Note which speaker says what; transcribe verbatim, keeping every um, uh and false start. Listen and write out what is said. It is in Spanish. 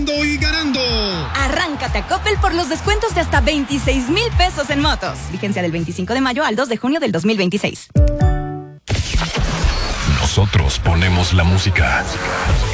Speaker 1: y ganando.
Speaker 2: Arráncate a Coppel por los descuentos de hasta veintiséis mil pesos en motos. Vigencia del veinticinco de mayo al dos de junio del dos mil veintiséis.
Speaker 3: Nosotros ponemos la música.